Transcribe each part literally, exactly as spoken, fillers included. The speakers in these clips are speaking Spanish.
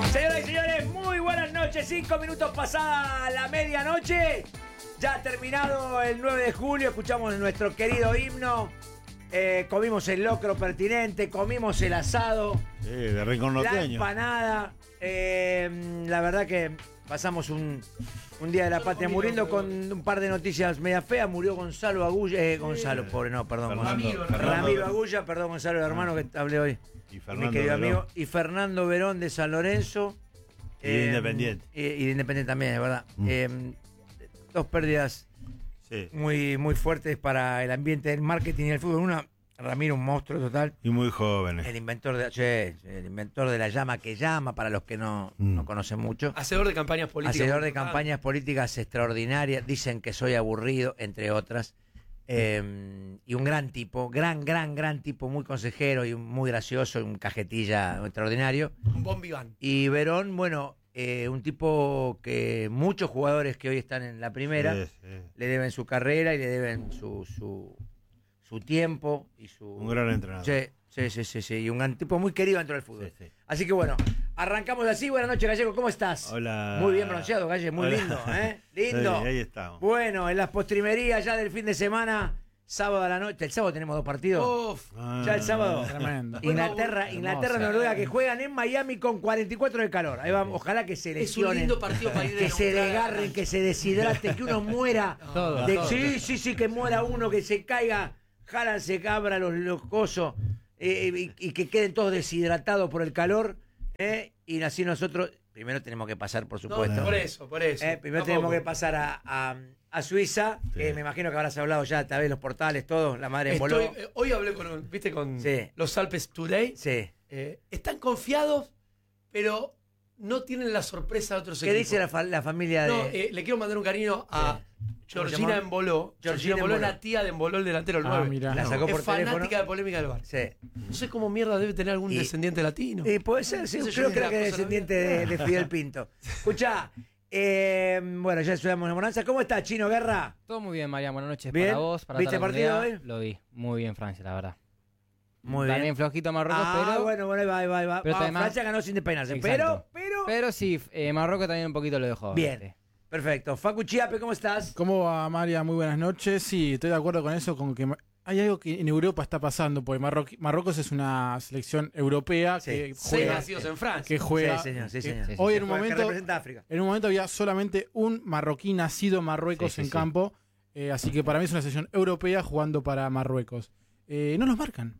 Señoras y señores, muy buenas noches. Cinco minutos pasada la medianoche. Ya ha terminado el nueve de julio. Escuchamos nuestro querido himno. Eh, comimos el locro pertinente. Comimos el asado. Sí, de rincón La norteño. empanada. Eh, la verdad que pasamos un, un día de la patria muriendo con un par de noticias media feas. Murió Gonzalo Agulla. Eh, Gonzalo, pobre, no, perdón. Fernando, Ramiro, Fernando. Ramiro Agulla, perdón, Gonzalo, el hermano que hablé hoy. Y Fernando Mi querido Verón. amigo. Y Fernando Verón de San Lorenzo. Y de Independiente. Y, y de Independiente también, es verdad. Mm. Eh, dos pérdidas Sí. muy, muy fuertes para el ambiente del marketing y el fútbol. Una, Ramiro, un monstruo total. Y muy jóvenes. El inventor de, che, el inventor de la llama que llama, para los que no, Mm. no conocen mucho. Hacedor de campañas políticas. Hacedor de importantes. campañas políticas extraordinarias. Dicen que soy aburrido, entre otras. Eh, y un gran tipo, gran, gran, gran tipo, muy consejero y muy gracioso, un cajetilla extraordinario. Un bon vivant. Y Verón, bueno, eh, un tipo que muchos jugadores que hoy están en la primera Sí, sí. le deben su carrera y le deben su su, su tiempo y su... Un gran entrenador. Sí, sí, sí, sí, sí, y un gran tipo muy querido dentro del fútbol. Sí, sí. Así que bueno, arrancamos así. Buenas noches, Gallego, ¿cómo estás? Hola. Muy bien bronceado, Galle, muy Hola. lindo, ¿eh? Lindo. Sí, ahí estamos. Bueno, en las postrimerías ya del fin de semana, sábado a la noche. El sábado tenemos dos partidos. Uf. Ah. Ya el sábado. Tremendo. Inglaterra, Hermoso. Inglaterra, Noruega, que juegan en Miami con cuarenta y cuatro de calor. Ahí vamos, ojalá que se Es un lesionen, lindo partido para ir de que se neutral. desgarren, que se deshidraten, que uno muera. Todo, De- todo. sí, sí, sí, que muera uno, que se caiga, jalan, se cabra los, los cosos, eh, y, y que queden todos deshidratados por el calor. eh, y así nosotros, primero tenemos que pasar, por No, supuesto. por eso, por eso. Eh, primero Tampoco. tenemos que pasar a, a, a Suiza, Sí. que me imagino que habrás hablado ya, tal vez los portales, todos, la madre emboló. Estoy, eh, hoy hablé con, un- ¿viste? Con Sí. los Alpes Today. Sí. Eh, están confiados, pero no tienen la sorpresa de otros ¿Qué equipos. dice la, fa- la familia de...? No, eh, le quiero mandar un cariño a se Georgina llama? Emboló. Georgina Georgina Emboló es Emboló. la tía de Emboló, el delantero, el Ah, nueve. mira. La sacó Es por fanática teléfono. de polémica del bar. Sí. No sé cómo mierda debe tener algún Y- descendiente latino. Eh, puede ser, sí, Eso creo yo que creo era que que la cosa descendiente de, de Fidel Pinto. Escuchá, eh, bueno, ya estudiamos en Bonanza. ¿Cómo está, Chino Guerra? Todo muy bien, María. Buenas noches Bien. para vos. Para ¿Viste toda la el partido comunidad. hoy? Lo vi. Muy bien, Francia, la verdad. Muy También bien. flojito Marruecos, Ah, pero. bueno, bueno, ahí va, ahí va, ahí va. pero Ah, además- Francia ganó sin despeinarse. Exacto. Pero, pero... Pero sí, eh, Marruecos también un poquito lo dejó. Bien, este. perfecto. Facu Chiape, ¿cómo estás? ¿Cómo va, María? Muy buenas noches. Sí, estoy de acuerdo con eso, con que ma- hay algo que en Europa está pasando, porque Marro- Marruecos es una selección europea Sí. que Seis juega, nacidos en Francia. que juega. Sí, señor, sí, que señor. Sí, sí, hoy sí. en un Que momento, representa a África. en un momento había solamente un marroquí nacido en Marruecos Sí, sí, en sí. campo, eh, así que para mí es una selección europea jugando para Marruecos. Eh, no los marcan.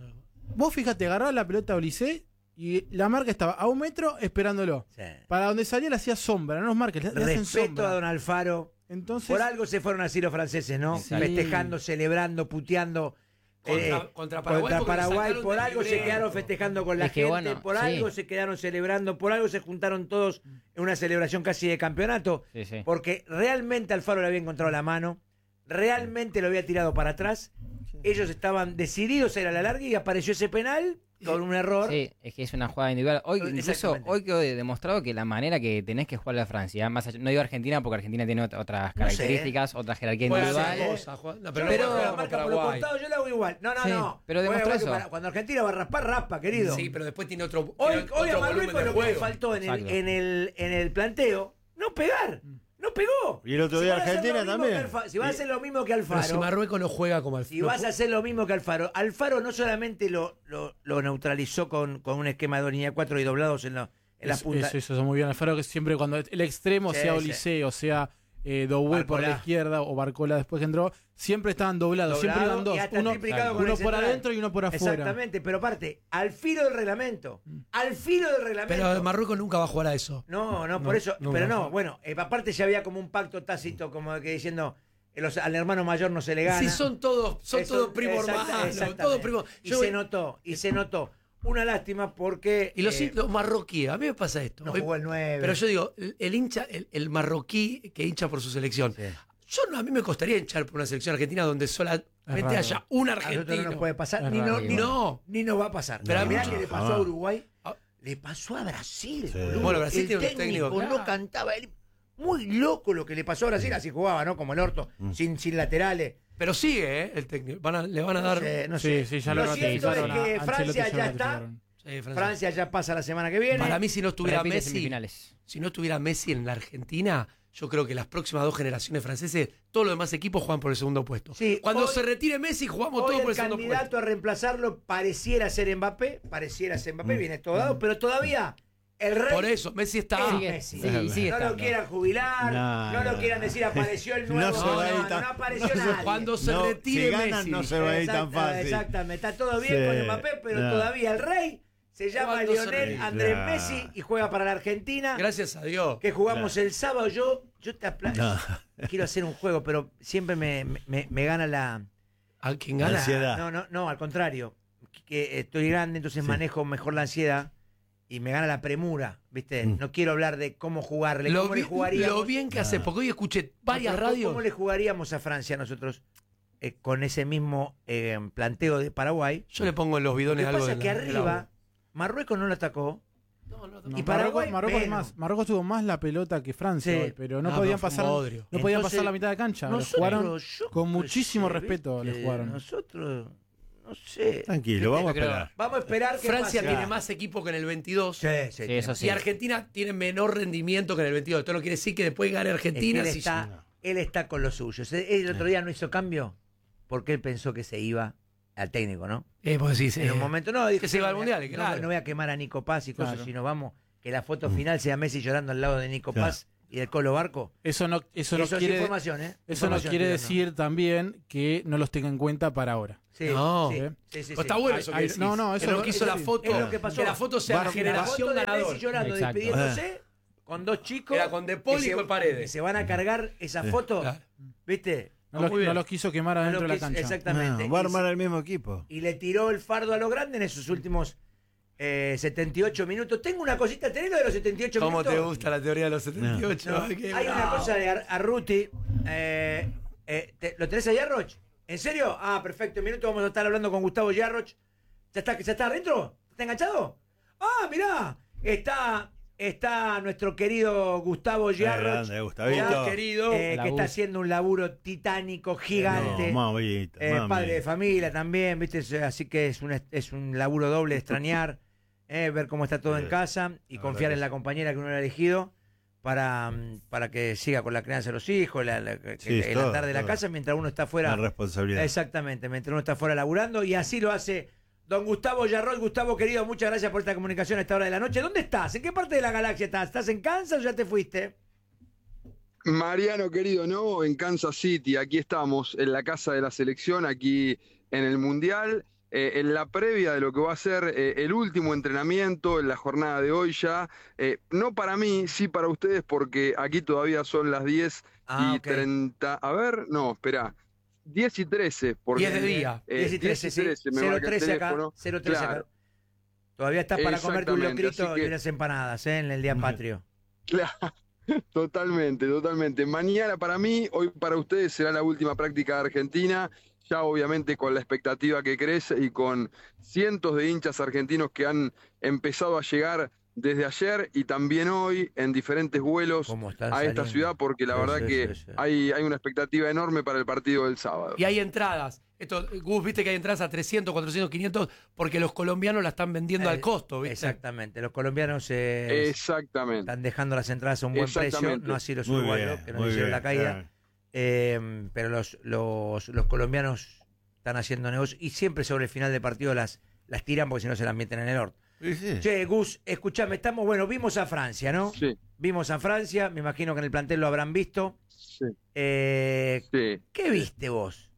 Vos fíjate, agarraba la pelota a Olise y la marca estaba a un metro esperándolo. Sí. Para donde salía le hacía sombra, no los marques, le, le hacen Respeto sombra. a don Alfaro. Entonces, Por algo se fueron así los franceses, ¿no? Sí. Festejando, celebrando, puteando. Contra- eh, contra Paraguay, porque Paraguay. sacaron Por del algo se libreto. quedaron festejando con la Es que gente, bueno, por sí. algo se quedaron celebrando, por algo se juntaron todos en una celebración casi de campeonato. Sí, sí. Porque realmente Alfaro le había encontrado la mano, realmente lo había tirado para atrás. Ellos estaban decididos a ir a la larga y apareció ese penal con un error. Sí, es que es una jugada individual. Hoy, incluso, Exactamente. hoy quedó demostrado que la manera que tenés que jugar a Francia, más allá, no digo Argentina porque Argentina tiene ot- otras No sé. características, otra jerarquía Puede individual. hacer cosas, Juan. No, Pero, pero pero no la juega marca como por los Paraguay. costados yo la hago igual. No, no, Sí, no. pero Juega demostró igual que eso. para- Cuando Argentina va a raspar, raspa, querido. Sí, pero después tiene otro, Hoy, tiene hoy a otro volumen Marruecos de lo que le juego. faltó en el, Exacto. en, el, en el planteo, no pegar. No pegó. Y el otro día vas a hacer Argentina lo mismo también. que Alfa- si vas a hacer lo mismo que Pero si Alfaro, Marruecos no juega como si vas a hacer lo mismo que Alfaro, Alfaro no solamente lo, lo, lo neutralizó con, con un esquema de dos líneas cuatro y doblados en, la en la Eso, punta. eso, eso es muy bien. Alfaro, que siempre cuando el extremo, Sí, sea sí. Olise o sea eh, Doué por Barcola. la izquierda o Barcola después que entró, siempre estaban doblados. Doblado siempre iban dos. y hasta Uno, triplicado con uno el por central. adentro y uno por afuera. Exactamente, pero aparte, al filo del reglamento. Al filo del reglamento. Pero Marruecos nunca va a jugar a eso. No, no, No, por eso. no, pero no. no, bueno, eh, aparte ya había como un pacto tácito, como que diciendo, eh, los- al hermano mayor no se le gana. Si son todos, son Eso- todos primos exacta- hermanos, exactamente. todos primos. Y Yo- se notó, y se notó. Una lástima porque. y los, eh, los marroquíes, a mí me pasa esto. no Hoy- jugó el nueve. Pero yo digo, el, el hincha, el, el marroquí que hincha por su selección. Sí. Yo no, a mí me costaría hinchar por una selección argentina donde solamente raro. haya un a nosotros no argentino. nos puede pasar, Es ni, no, raro, ni, igual. no, ni nos va a pasar. Pero a mí mirá no, que le pasó jamás. a Uruguay, Ah. le pasó a Brasil. Sí. boludo. Bueno, Brasil el tiene unos técnico técnicos, no claro. cantaba él. Muy loco lo que le pasó a Brasil, así jugaba, ¿no? Como el orto, sin, sin laterales. Pero sigue, ¿eh? El técnico. Van a- le van a dar. Eh, no Sí, sé. sí, ya lo lo cierto es ratificaron a que Ancelotti, Francia ya ya lo está. ratificaron. Sí, Francia. Francia ya pasa la semana que viene. Para mí, si no estuviera Repite Messi, semifinales. si no estuviera Messi en la Argentina, yo creo que las próximas dos generaciones franceses, todos los demás equipos juegan por el segundo puesto. Sí, Cuando hoy- se retire Messi, jugamos Hoy todos por el el segundo candidato puesto. a reemplazarlo pareciera ser Mbappé, pareciera ser Mbappé, viene todo dado, pero todavía el rey Por eso, Messi está. es Sigue- Messi. sí, sigue no lo estando. quieran jubilar, no, No, lo no. quieran decir apareció el No nuevo, se no, va a ir no, tan- no apareció no se- nadie. Cuando se No, retire si ganan, Messi. no se va a ir tan Exacta- fácil. Exactamente, está todo bien Sí, con Mbappé, pero no. todavía el rey se llama Cuando se Lionel retire. Andrés Claro. Messi y juega para la Argentina. Gracias a Dios. Que jugamos el sábado. Yo, yo te apla- No. quiero hacer un juego, pero siempre me, me, me gana la. ¿A quién La gana? ansiedad. No, no, no, al contrario. Que estoy grande, entonces Sí. manejo mejor la ansiedad y me gana la premura, ¿viste? Mm. No quiero hablar de cómo jugarle, Lo, cómo bi- le jugaríamos. lo bien que hace, porque hoy escuché varias Pero, radios. ¿Cómo le jugaríamos a Francia nosotros eh, con ese mismo eh, planteo de Paraguay? Yo le pongo en los Lo bidones que algo pasa de es que la- del arriba, agua. Marruecos no lo atacó. No, no, No, Y Paraguay, Marruecos, Marruecos, menos. más, Marruecos tuvo más la pelota que Francia, Sí. hoy, pero no Ah, podían pero fue pasar, un no bodrio. podían Entonces, pasar la mitad de cancha. Lo Nosotros, jugaron yo con qué muchísimo sé, respeto. ¿viste? Le jugaron. Nosotros, no sé. Tranquilo, vamos a Yo creo- esperar. Vamos a esperar que Francia pase. tiene más equipo que en el veintidós. Sí, sí, Sí, eso Y sí. Argentina tiene menor rendimiento que en el veintidós. Esto no quiere decir que después gane Es que Argentina. él, si- está, él está con los suyos. Él el otro día no hizo cambio porque él pensó que se iba al técnico, ¿no? Eh, pues sí, sí. En un momento no, dijo, que se iba al no, Mundial, no, claro. no voy a quemar a Nico Paz y cosas, Claro. sino vamos, que la foto final sea Messi llorando al lado de Nico Claro. Paz y del Colo Barco. Eso no, eso no Eso es quiere, información, ¿eh? eso no Información quiere estoy decir también que no los tenga en cuenta para ahora. Sí, No. sí, ¿Eh? sí, sí, Pues sí. está bueno Hay- eso que hay- decís. no, no, eso Pero no- que hizo eso la sí. foto. Es lo que pasó. Que la foto sea Bar- La generación foto de ganador. Messi llorando, Exacto. despidiéndose con dos chicos. Era con De Paul que y se- con Paredes. que se van a cargar esa foto, Claro. ¿viste? No, los, Muy bien. no los quiso quemar No adentro lo de la quiso- cancha. Exactamente. No, va a Y armar se- el mismo equipo. y le tiró el fardo a lo grande en esos últimos eh, setenta y ocho minutos. Tengo una cosita, ¿tenés lo de los setenta y ocho ¿Cómo minutos? te gusta la teoría de los setenta y ocho? No, Ay, qué hay una bravo. cosa de Ar- Arruti. eh, eh, te- ¿Lo tenés a Yarroch? ¿En serio? Ah, perfecto. En minuto vamos a estar hablando con Gustavo Yarroch. ¿Ya está, ya está adentro? ¿Está enganchado? Ah, mirá. Está, está nuestro querido Gustavo Yarroch. grande, Gustavito. ya, Querido. eh, La que está bus. haciendo un laburo titánico, gigante. No, mamita, Eh, mami. padre de familia también, ¿viste? Es- Así que es un, es un laburo doble, extrañar, eh, ver cómo está todo en Sí, casa y la confiar verdad en que la sí. compañera que uno ha elegido para, mm, para que siga con la crianza de los hijos, la- la- que- Sí, el todo, andar de la todo. casa mientras uno está fuera. Una responsabilidad. Exactamente, mientras uno está fuera laburando y así lo hace don Gustavo Yarroch. Gustavo, querido, muchas gracias por esta comunicación a esta hora de la noche. ¿Dónde estás? ¿En qué parte de la galaxia estás? ¿Estás en Kansas o ya te fuiste? Mariano querido, no, en Kansas City, aquí estamos, en la casa de la selección, aquí en el Mundial, eh, en la previa de lo que va a ser eh, el último entrenamiento en la jornada de hoy ya, eh, no para mí, sí para ustedes, porque aquí todavía son las diez Ah, y ok. treinta, a ver, no, espera, diez y trece, porque... diez de día. eh, diez y trece, sí. me cero marca el trece acá. teléfono. cero trece Claro. acá. Todavía estás para comerte un Exactamente, locrito así que- y unas empanadas, ¿eh? En el Día Patrio. Claro, totalmente, totalmente. Mañana para mí, hoy para ustedes será la última práctica de Argentina, ya obviamente con la expectativa que crece y con cientos de hinchas argentinos que han empezado a llegar desde ayer y también hoy en diferentes vuelos ¿Cómo están a esta saliendo? ciudad, porque la Sí, verdad sí, que sí, sí. hay, hay una expectativa enorme para el partido del sábado. Y hay entradas. Esto, Gus, viste que hay entradas a trescientos, cuatrocientos, quinientos, porque los colombianos la están vendiendo Eh, al costo, ¿viste? Exactamente. Los colombianos eh, Exactamente. están dejando las entradas a un buen precio, Exactamente. no así los Muy uruguayos, bien, que nos muy hicieron bien, la caída. claro. Eh, pero los, los, los colombianos están haciendo negocio y siempre sobre el final del partido las, las tiran porque si no se las meten en el orto. Sí, sí. Che, Gus, escuchame, estamos, bueno, vimos a Francia, ¿no? Sí, Vimos a Francia, me imagino que en el plantel lo habrán visto. sí, Eh, sí. ¿Qué viste vos?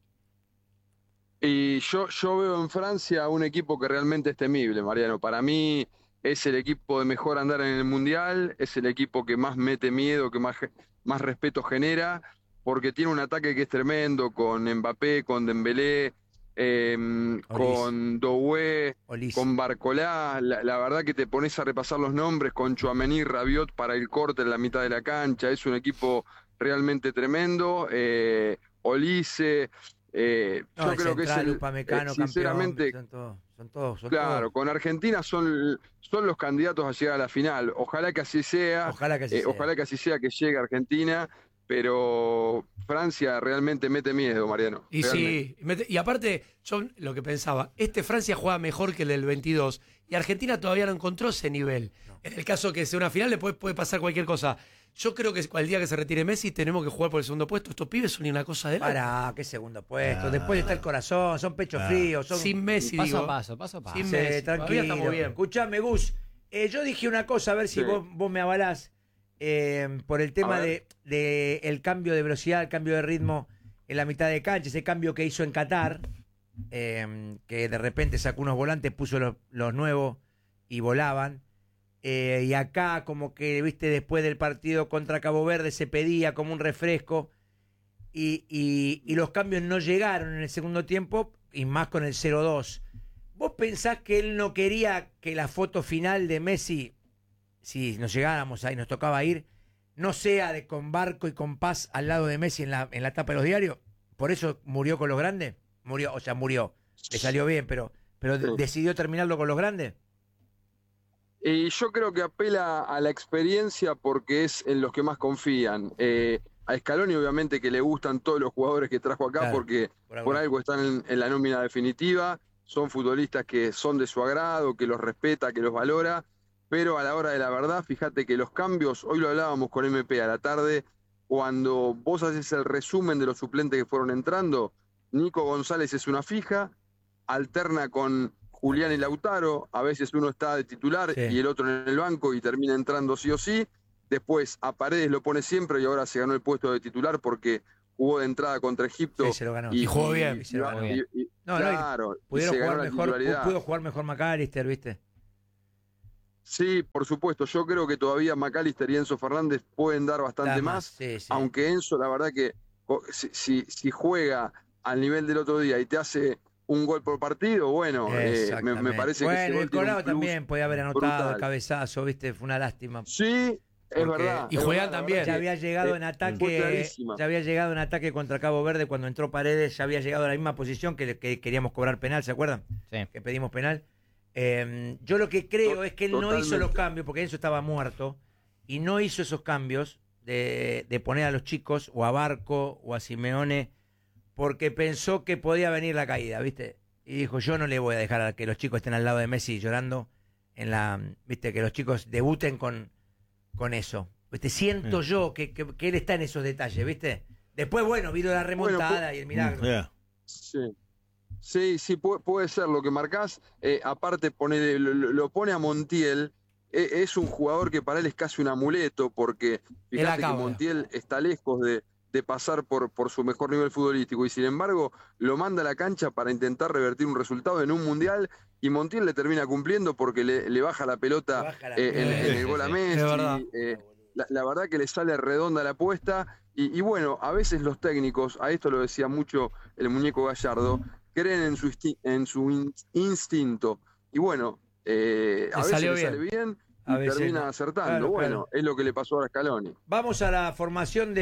Y yo, yo veo en Francia un equipo que realmente es temible, Mariano. Para mí es el equipo de mejor andar en el Mundial, es el equipo que más mete miedo, que más, ge- más respeto genera, porque tiene un ataque que es tremendo, con Mbappé, con Dembélé, eh, con Doué, Olis. con Barcolá. La, la verdad que te pones a repasar los nombres, con Tchouaméni, Rabiot para el corte en la mitad de la cancha. Es un equipo realmente tremendo. Eh, Olise... Eh, No, yo el creo que es Central, el, Upamecano, eh, sinceramente, campeón, son todos, son todos, son claro, todos. con Argentina son, son los candidatos a llegar a la final. Ojalá que así sea, Ojalá que así eh, sea. ojalá que así sea que llegue Argentina. pero Francia realmente mete miedo, Mariano. Y realmente. sí, mete- y aparte, yo lo que pensaba, este Francia juega mejor que el del veintidós y Argentina todavía no encontró ese nivel. En el caso que sea una final, le puede, puede pasar cualquier cosa. Yo creo que el día que se retire Messi tenemos que jugar por el segundo puesto. Estos pibes son una cosa de loco. Para, qué segundo puesto. Ah. Después está el corazón, son pechos Ah. fríos. Son... Sin Messi, Paso digo. a paso, paso a paso. Sin Sí, Messi, todavía tranquilo. estamos bien. Escuchame, Gus. eh, yo dije una cosa, a ver si Sí. vos, vos me avalás. eh, por el tema A de, de el cambio de velocidad, el cambio de ritmo en la mitad de cancha, ese cambio que hizo en Qatar, eh, que de repente sacó unos volantes, puso los, los nuevos y volaban. Eh, y acá como que, viste, después del partido contra Cabo Verde se pedía como un refresco y, y- y los cambios no llegaron en el segundo tiempo y más con el cero dos. ¿Vos pensás que él no quería que la foto final de Messi, si nos llegáramos ahí, nos tocaba ir, no sea de con Barco y con Paz al lado de Messi en la, en la tapa de los diarios? ¿Por eso murió con los grandes? Murió, o sea, murió. Le salió bien, pero, pero Sí. decidió terminarlo con los grandes. Y yo creo que apela a la experiencia porque es en los que más confían. Eh, a Scaloni obviamente que le gustan todos los jugadores que trajo acá Claro, porque por algo. por algo están en, en la nómina definitiva, son futbolistas que son de su agrado, que los respeta, que los valora, pero a la hora de la verdad, fíjate que los cambios, hoy lo hablábamos con M P a la tarde, cuando vos haces el resumen de los suplentes que fueron entrando, Nico González es una fija, alterna con Julián y Lautaro, a veces uno está de titular Sí. y el otro en el banco y termina entrando sí o sí. Después a Paredes lo pone siempre y ahora se ganó el puesto de titular porque jugó de entrada contra Egipto. Sí, se lo ganó. Y jugó bien. Y se lo ganó. y- y- No, no, y claro, y Pudieron se ganó jugar la mejor, titularidad. pudo jugar mejor McAllister, ¿viste? Sí, por supuesto. Yo creo que todavía McAllister y Enzo Fernández pueden dar bastante Da más. Sí, sí. Aunque Enzo, la verdad que o- si, si, si juega al nivel del otro día y te hace un gol por partido, bueno, eh, me, me Exactamente. parece bueno, que ese gol el tiene un Colado plus. también podía haber anotado brutal. el cabezazo, ¿viste? Fue una lástima. Sí, es Porque- verdad. y es Julián verdad, la también. verdad Ya que- había llegado eh, en fue ataque, clarísima. ya había llegado en ataque contra Cabo Verde cuando entró Paredes, ya había llegado a la misma posición que, que queríamos cobrar penal, ¿se acuerdan? Sí. Que pedimos penal. Eh, yo lo que creo To- es que él no hizo totalmente. los cambios, porque Enzo estaba muerto, y no hizo esos cambios de, de poner a los chicos, o a Barco, o a Simeone, porque pensó que podía venir la caída, ¿viste? Y dijo, yo no le voy a dejar a que los chicos estén al lado de Messi llorando, en la, ¿viste? Que los chicos debuten con, con eso. ¿Viste? Siento Sí. yo que, que, que él está en esos detalles, ¿viste? Después, bueno, vino la remontada pu- y el milagro. Yeah. Sí. Sí, sí, puede, puede ser lo que marcás. Eh, aparte, pone, lo, lo pone a Montiel. Eh, es un jugador que para él es casi un amuleto, porque fíjate que acaba. Montiel está lejos de, de pasar por, por su mejor nivel futbolístico y sin embargo lo manda a la cancha para intentar revertir un resultado en un mundial y Montiel le termina cumpliendo porque le, le baja la pelota Le baja la eh, en, pelota. en el Sí, gol a sí, Messi. es verdad. eh, la, la verdad que le sale redonda la apuesta y, y bueno, a veces los técnicos, a esto lo decía mucho el muñeco Gallardo, creen en su, insti- en su in- instinto y bueno, eh, a Le veces salió le bien. sale bien y A veces termina no. acertando. Claro, bueno, claro. es lo que le pasó a Scaloni. Vamos a la formación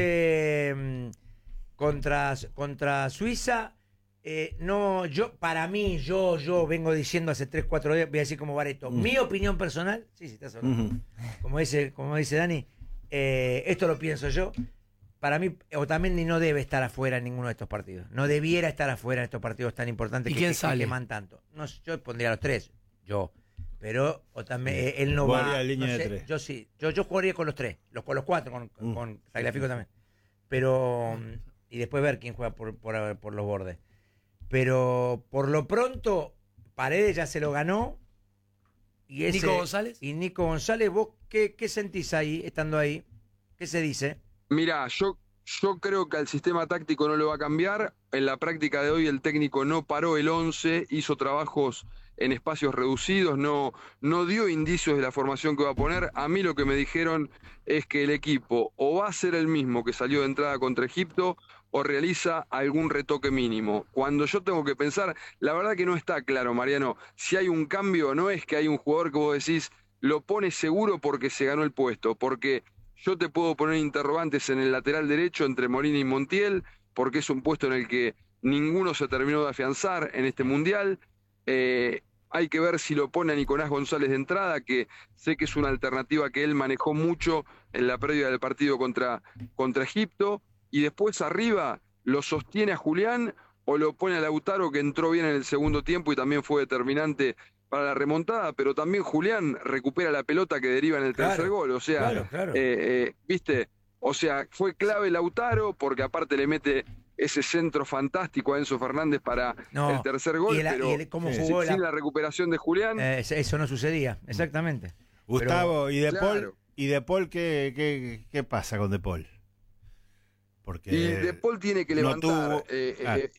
de mm, contra, contra Suiza. Eh, no, yo, para mí, yo, yo vengo diciendo hace tres, cuatro días, voy a decir como Bareto, Mm. mi opinión personal, sí, sí, estás hablando, Ujú. como dice, como dice Dani, eh, esto lo pienso yo. Para mí, Otamendi no debe estar afuera en ninguno de estos partidos. No debiera estar afuera en estos partidos tan importantes ¿Y que, quién que- que sale? queman tanto. No, sé, yo pondría a los tres, yo. Pero Otamendi, eh, él no Vos va. harías línea no de sé, tres. Yo sí, yo, yo jugaría con los tres, los, con los cuatro, con, Mm. con Tagliafico también. Pero, y después ver quién juega por, por, por los bordes. Pero por lo pronto, Paredes ya se lo ganó. Y ese, Nico González. Y Nico González, ¿vos qué, qué sentís ahí, estando ahí? ¿Qué se dice? Mira, yo, yo creo que el sistema táctico no lo va a cambiar. En la práctica de hoy el técnico no paró el once, hizo trabajos en espacios reducidos, no, no dio indicios de la formación que va a poner. A mí lo que me dijeron es que el equipo o va a ser el mismo que salió de entrada contra Egipto o realiza algún retoque mínimo. Cuando yo tengo que pensar, la verdad que no está claro, Mariano, si hay un cambio, no es que hay un jugador que vos decís, lo pone seguro porque se ganó el puesto, porque yo te puedo poner interrogantes en el lateral derecho entre Molina y Montiel, porque es un puesto en el que ninguno se terminó de afianzar en este Mundial. Eh, Hay que ver si lo pone a Nicolás González de entrada, que sé que es una alternativa que él manejó mucho en la previa del partido contra, contra Egipto. Y después arriba, ¿lo sostiene a Julián o lo pone a Lautaro, que entró bien en el segundo tiempo y también fue determinante para la remontada? Pero también Julián recupera la pelota que deriva en el Claro, tercer gol. O sea, claro, claro. eh, eh, ¿viste? O sea, fue clave Lautaro porque aparte le mete ese centro fantástico a Enzo Fernández para No, el tercer gol, y el- pero y el- cómo sin, jugó la- sin la recuperación de Julián. Eh, eso no sucedía, exactamente. Gustavo, ¿y De Paul, Claro. y De Paul qué, qué, qué pasa con De Paul? Porque y De Paul tiene que no levantar. tuvo- eh, eh, ah, eh,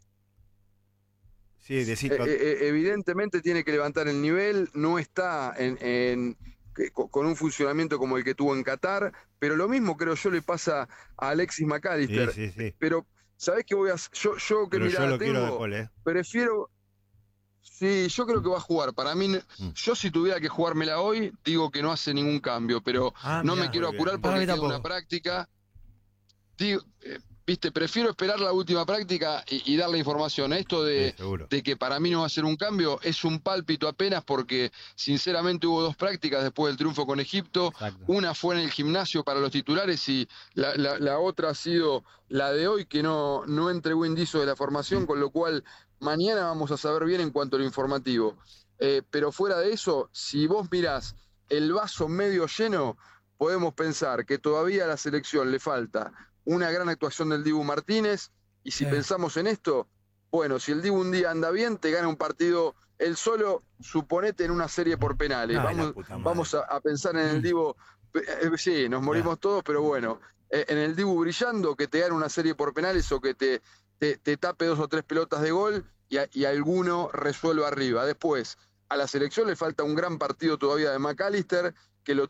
sí, decir, eh, eh, evidentemente tiene que levantar el nivel, no está en, en- que- co- con un funcionamiento como el que tuvo en Qatar, pero lo mismo creo yo le pasa a Alexis sí, McAllister. sí, sí. Pero, ¿sabés qué voy a hacer? Yo, yo que Pero yo mirada lo quiero De tengo, Paul, ¿eh? prefiero. Sí, yo creo que va a jugar. Para mí, Mm. yo si tuviera que jugármela hoy, digo que no hace ningún cambio, pero Ah, no mirá. me quiero Muy bien. apurar Para porque mí queda tampoco. una práctica. Digo, eh, viste, prefiero esperar la última práctica y, y dar la información. Esto de, Sí, seguro. de que para mí no va a ser un cambio es un pálpito apenas porque sinceramente hubo dos prácticas después del triunfo con Egipto. Exacto. Una fue en el gimnasio para los titulares y la, la- la otra ha sido la de hoy, que no, no entregó indicios de la formación, con lo cual mañana vamos a saber bien en cuanto a lo informativo. Eh, pero fuera de eso, si vos mirás el vaso medio lleno, podemos pensar que todavía a la selección le falta una gran actuación del Dibu Martínez, y si Sí. pensamos en esto, bueno, si el Dibu un día anda bien, te gana un partido él solo, suponete en una serie por penales. Ay, la vamos puta madre. vamos a, a pensar en el Dibu, eh, eh, sí, nos morimos todos, pero bueno, eh, en el Dibu brillando, que te gane una serie por penales o que te, te, te tape dos o tres pelotas de gol y, a- y alguno resuelva arriba. Después, a la selección le falta un gran partido todavía de McAllister